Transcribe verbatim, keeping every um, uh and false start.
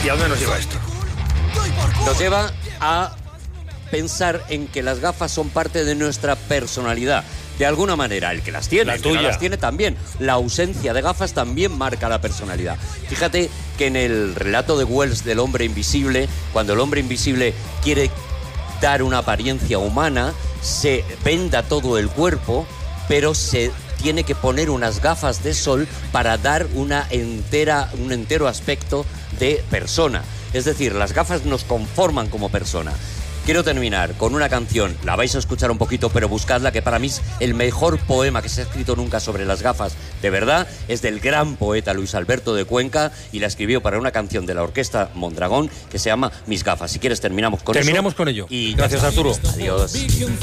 ¿Y a dónde nos lleva esto? Nos lleva a pensar en que las gafas son parte de nuestra personalidad. De alguna manera, el que las tiene, La el que no tuya. las tiene también. La ausencia de gafas también marca la personalidad. Fíjate que en el relato de Wells del hombre invisible, cuando el hombre invisible quiere dar una apariencia humana, se venda todo el cuerpo, pero se tiene que poner unas gafas de sol para dar una entera, un entero aspecto de persona. Es decir, las gafas nos conforman como persona. Quiero terminar con una canción, la vais a escuchar un poquito, pero buscadla, que para mí es el mejor poema que se ha escrito nunca sobre las gafas, de verdad, es del gran poeta Luis Alberto de Cuenca, y la escribió para una canción de la orquesta Mondragón que se llama Mis gafas. Si quieres terminamos con Terminamos eso. con ello. Y gracias, Arturo. Adiós.